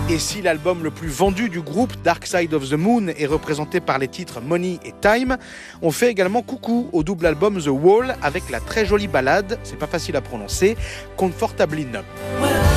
Et si l'album le plus vendu du groupe, Dark Side of the Moon, est représenté par les titres Money et Time, on fait également coucou au double album The Wall avec la très jolie ballade, c'est pas facile à prononcer, Comfortably Numb.